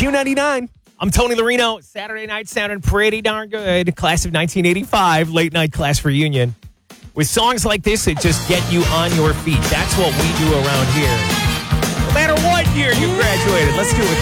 Q99. I'm Tony Larino. Saturday night sounding pretty darn good. Class of 1985, late night class reunion. With songs like this that just get you on your feet. That's what we do around here. No matter what year you graduated, let's do it with